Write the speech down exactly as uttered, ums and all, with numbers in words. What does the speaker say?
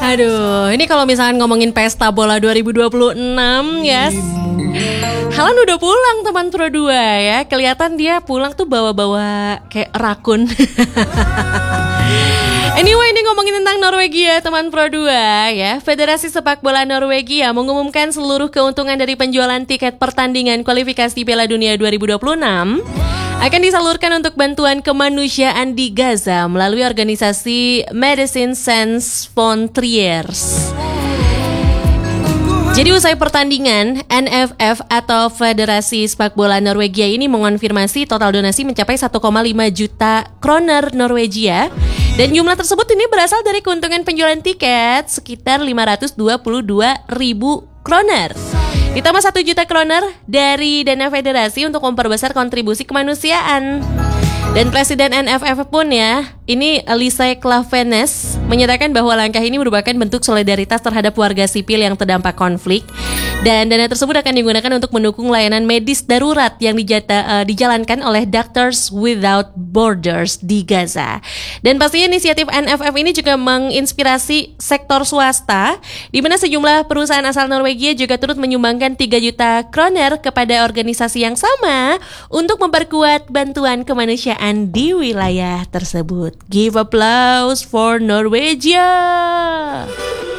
Aduh, ini kalau misalkan ngomongin pesta bola dua ribu dua puluh enam ya, Haaland udah pulang teman Pro dua ya. Kelihatan dia pulang tuh bawa-bawa kayak rakun. Anyway, ini ngomongin tentang Norwegia teman Pro dua ya. Federasi Sepak Bola Norwegia mengumumkan seluruh keuntungan dari penjualan tiket pertandingan kualifikasi Piala Dunia dua ribu dua puluh enam akan disalurkan untuk bantuan kemanusiaan di Gaza melalui organisasi Médecins Sans Frontières. Jadi usai pertandingan, N F F atau Federasi Sepak Bola Norwegia ini mengonfirmasi total donasi mencapai satu koma lima juta kroner Norwegia. Dan jumlah tersebut ini berasal dari keuntungan penjualan tiket sekitar lima ratus dua puluh dua ribu kroner. Ditambah satu juta kroner dari dana federasi untuk memperbesar kontribusi kemanusiaan. Dan Presiden N F F pun ya, ini Lise Klavenes menyatakan bahwa langkah ini merupakan bentuk solidaritas terhadap warga sipil yang terdampak konflik. Dan dana tersebut akan digunakan untuk mendukung layanan medis darurat yang dijata, uh, dijalankan oleh Doctors Without Borders di Gaza. Dan pastinya inisiatif N F F ini juga menginspirasi sektor swasta, di mana sejumlah perusahaan asal Norwegia juga turut menyumbangkan tiga juta kroner kepada organisasi yang sama untuk memperkuat bantuan kemanusiaan di wilayah tersebut. Give applause for Norwegia.